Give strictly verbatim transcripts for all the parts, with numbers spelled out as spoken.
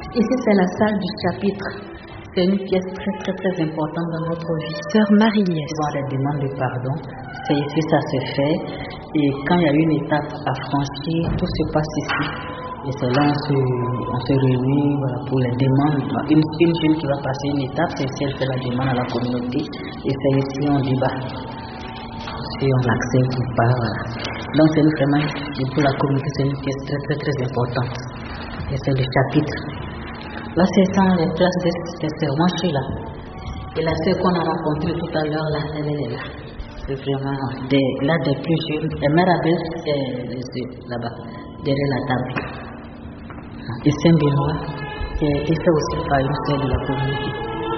Ici, c'est la salle du chapitre. C'est une pièce très très très importante dans notre vie. Sœur Marie-Liesse. Voir les demandes de pardon, c'est ici ça se fait. Et quand il y a une étape à franchir, tout se passe ici. Et c'est là on se, on se réunit voilà, pour les demandes. Une, une jeune qui va passer une étape, c'est si elle fait la demande à la communauté. Et c'est ici on débat. Si on accepte ou pas. Voilà. Donc c'est vraiment, pour la communauté, c'est une pièce très très très importante. Et c'est le chapitre. Là, c'est ça, les places des serments là. Et la sœur qu'on a rencontrée tout à l'heure, là, elle est là. C'est vraiment des, là des plus jeunes. Et Mère Abel, c'est les yeux là-bas, derrière la table. Et Saint-Benoît, qui est fait aussi par une sœur de la communauté.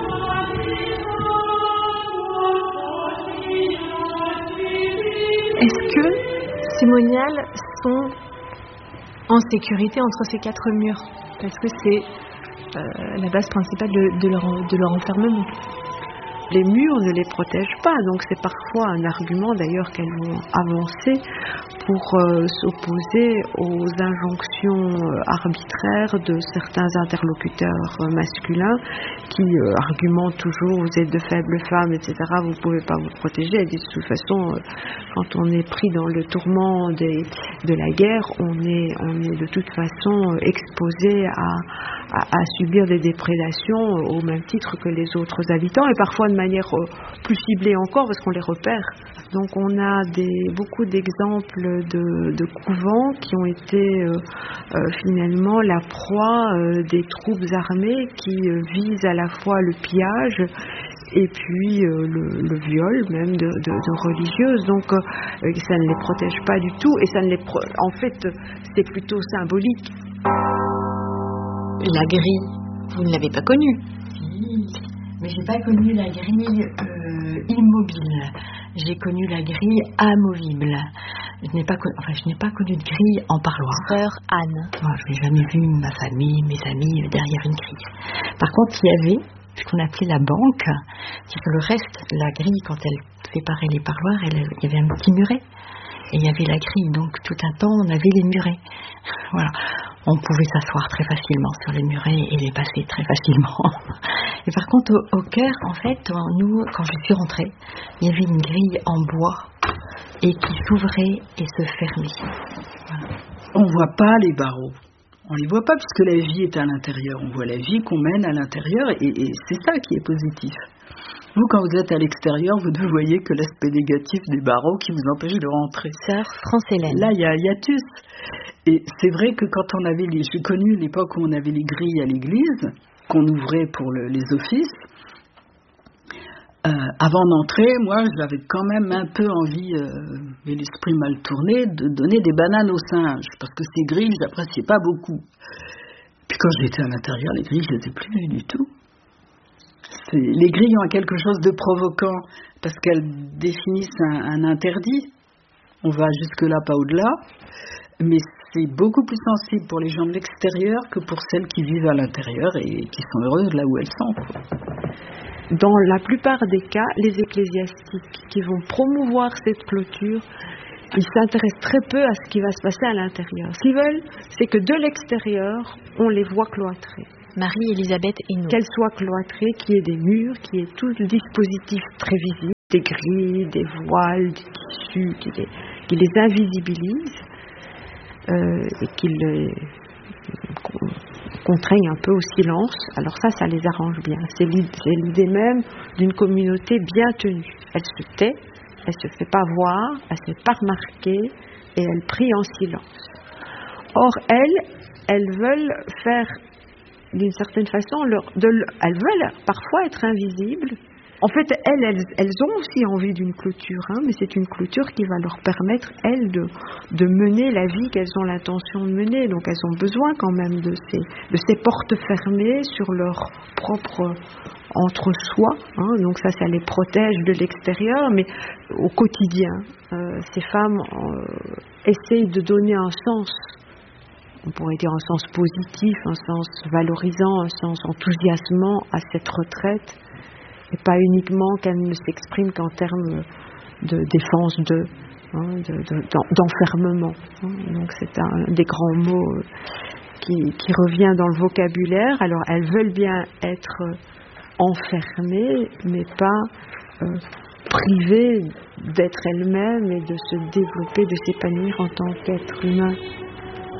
Est-ce que ces moniales sont en sécurité entre ces quatre murs? Parce que c'est euh, la base principale de, de, leur, de leur enfermement. Les murs ne les protègent pas, donc c'est parfois un argument d'ailleurs qu'elles vont avancer pour euh, s'opposer aux injonctions euh, arbitraires de certains interlocuteurs euh, masculins qui euh, argumentent toujours vous êtes de faibles femmes, et cetera. Vous ne pouvez pas vous protéger. Elles disent de toute façon, euh, quand on est pris dans le tourment des, de la guerre, on est, on est de toute façon exposé à, à, à subir des déprédations au même titre que les autres habitants, et parfois de manière euh, plus ciblée encore parce qu'on les repère. Donc on a des, beaucoup d'exemples de, de couvents qui ont été euh, euh, finalement la proie euh, des troupes armées qui euh, visent à la fois le pillage et puis euh, le, le viol même de, de, de religieuses. Donc euh, ça ne les protège pas du tout et ça ne les pro- en fait c'est plutôt symbolique. La grille, vous ne l'avez pas connue? Si, mais j'ai pas connu la grille euh, immobile. J'ai connu la grille amovible. Je n'ai pas connu, enfin, je n'ai pas connu de grille en parloir. Sœur Anne. Moi, je n'ai jamais vu ma famille, mes amis derrière une grille. Par contre, il y avait ce qu'on appelait la banque, c'est que le reste, la grille, quand elle séparait les parloirs, elle, il y avait un petit muret. Et il y avait la grille, donc tout un temps, on avait les murets. Voilà. On pouvait s'asseoir très facilement sur les murets et les passer très facilement. Et par contre, au, au Caire, en fait, nous, quand je suis rentrée, il y avait une grille en bois et qui s'ouvrait et se fermait. Voilà. On ne voit pas les barreaux. On ne les voit pas puisque la vie est à l'intérieur. On voit la vie qu'on mène à l'intérieur et, et c'est ça qui est positif. Vous, quand vous êtes à l'extérieur, vous ne voyez que l'aspect négatif des barreaux qui vous empêchent de rentrer. Sœur France-Hélène. Là, il y a hiatus. Et c'est vrai que quand on avait les... J'ai connu l'époque où on avait les grilles à l'église, qu'on ouvrait pour le, les offices. Euh, avant d'entrer, moi, j'avais quand même un peu envie, euh, mais l'esprit mal tourné, de donner des bananes aux singes. Parce que ces grilles, je n'appréciais pas beaucoup. Puis quand j'étais à l'intérieur, les grilles, je ne les ai plus vues du tout. C'est, les grilles ont quelque chose de provoquant parce qu'elles définissent un, un interdit. On va jusque-là, pas au-delà. Mais c'est beaucoup plus sensible pour les gens de l'extérieur que pour celles qui vivent à l'intérieur et qui sont heureuses là où elles sont. Dans la plupart des cas, les ecclésiastiques qui vont promouvoir cette clôture, ils s'intéressent très peu à ce qui va se passer à l'intérieur. Ce qu'ils veulent, c'est que de l'extérieur, on les voit cloîtrées. Marie-Elisabeth Hénaud. Qu'elles soient cloîtrées, qu'il y ait des murs, qu'il y ait tout le dispositif très visible, des grilles, des voiles, des tissus, qui les, qui les invisibilisent euh, et qui les contraignent un peu au silence. Alors ça, ça les arrange bien. C'est l'idée, c'est l'idée même d'une communauté bien tenue. Elle se tait, elle se fait pas voir, elle se fait pas remarquer et elle prie en silence. Or, elles, elles veulent faire d'une certaine façon, leur, de, elles veulent parfois être invisibles. En fait, elles, elles, elles ont aussi envie d'une clôture, hein, mais c'est une clôture qui va leur permettre, elles, de, de mener la vie qu'elles ont l'intention de mener. Donc, elles ont besoin quand même de ces, de ces portes fermées sur leur propre entre-soi. Hein, donc ça, ça les protège de l'extérieur, mais au quotidien, euh, ces femmes euh, essayent de donner un sens, on pourrait dire un sens positif, un sens valorisant, un sens enthousiasmant à cette retraite, et pas uniquement qu'elle ne s'exprime qu'en termes de défense de, hein, de, de, d'enfermement. Hein. Donc c'est un des grands mots qui, qui revient dans le vocabulaire. Alors elles veulent bien être enfermées, mais pas euh, privées d'être elles-mêmes et de se développer, de s'épanouir en tant qu'être humain.